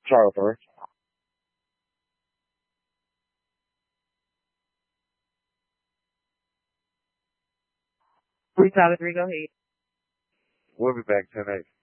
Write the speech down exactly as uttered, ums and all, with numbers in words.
Charlie first. three, Tyler, three, go ahead. We'll be back tonight.